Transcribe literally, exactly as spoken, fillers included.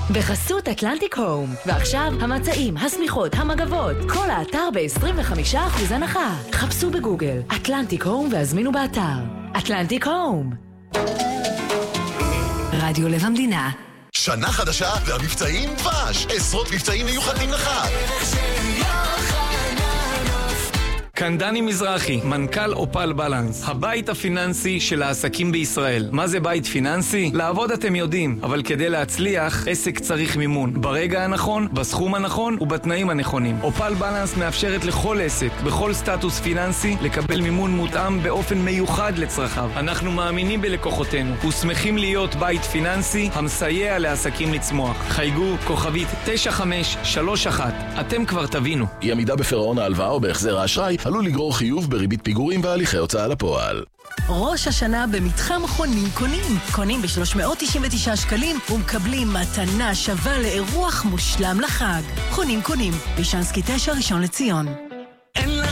בחסות אטלנטיק הום. ועכשיו המצעים, הסמיכות, המגבות, כל האתר ב-עשרים וחמישה אחוז הנחה. חפשו בגוגל אטלנטיק הום והזמינו באתר. אטלנטיק הום. רדיו לב המדינה. שנה חדשה והמבצעים דבש. עשרות מבצעים מיוחדים לך. כאן דני מזרחי, מנכ"ל אופל בלנס, הבית הפיננסי של העסקים בישראל. מה זה בית פיננסי? לעבוד אתם יודעים, אבל כדי להצליח, עסק צריך מימון. ברגע הנכון, בסכום הנכון ובתנאים הנכונים. אופל בלנס מאפשרת לכל עסק, בכל סטטוס פיננסי, לקבל מימון מותאם באופן מיוחד לצרכיו. אנחנו מאמינים בלקוחותינו, ושמחים להיות בית פיננסי המסייע לעסקים לצמוח. חייגו כוכבית תשע חמש שלוש אחת. אתם כבר תבינו. אי עמידה בפירעון ההלוואה או בהחזר האשראי עלול לגרור חיוב בריבית פיגורים והליכי הוצאה לפועל. ראש השנה במתחם חונים קונים. קונים ב-שלוש מאות תשעים ותשעה שקלים ומקבלים מתנה שווה לאירוח מושלם לחג. חונים קונים, בישנסקי תשע ראשון לציון.